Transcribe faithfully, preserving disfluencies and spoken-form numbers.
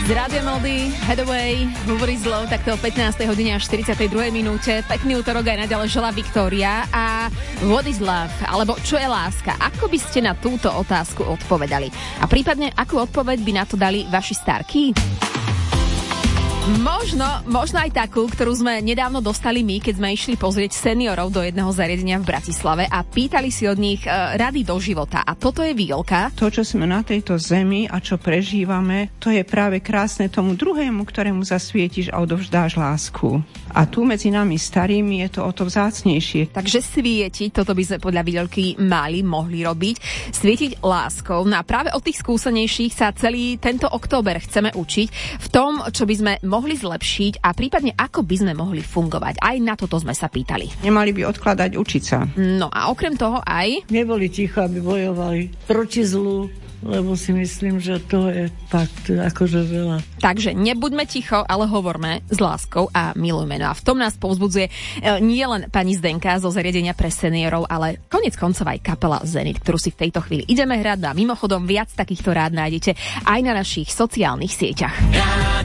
Z Rádia Melody, Headway, What is Love, takto o pätnástej hodine až štyridsiatej druhej minúte. Pekný útorok aj naďalej želá Viktória. A What is Love, alebo čo je láska? Ako by ste na túto otázku odpovedali? A prípadne, akú odpoveď by na to dali vaši starky? Možno, možno aj takú, ktorú sme nedávno dostali my, keď sme išli pozrieť seniorov do jedného zariadenia v Bratislave a pýtali si od nich e, rady do života. A toto je Výlka. To, čo sme na tejto zemi a čo prežívame, to je práve krásne tomu druhému, ktorému zasvietiš a odovzdáš lásku. A tu medzi nami starými je to o to vzácnejšie. Takže svietiť, toto by sme podľa Výlky mali, mohli robiť. Svietiť láskou. No a práve od tých skúsenejších sa celý tento október chceme učiť v tom, čo by sme mohli zlepšiť a prípadne ako by sme mohli fungovať. Aj na toto sme sa pýtali. Nemali by odkladať učiť sa. No a okrem toho aj... Neboli ticho, aby bojovali proti zlu, lebo si myslím, že to je fakt akože veľa. Takže nebuďme ticho, ale hovorme s láskou a milujme. No a v tom nás povzbudzuje nie len pani Zdenka zo zariadenia pre seniorov, ale koniec koncov aj kapela Zenit, ktorú si v tejto chvíli ideme hrať. A mimochodom viac takýchto rád nájdete aj na našich sociálnych sieťach.